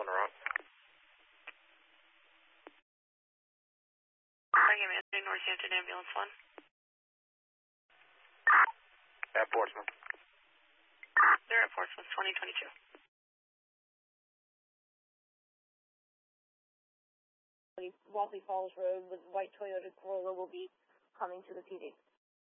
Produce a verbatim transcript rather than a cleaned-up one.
the road. Thank you, man. Northampton Ambulance one. At Portsmouth. They're at Portsmouth, twenty twenty-two. Walkley Falls Road with white Toyota Corolla will be coming to the P D.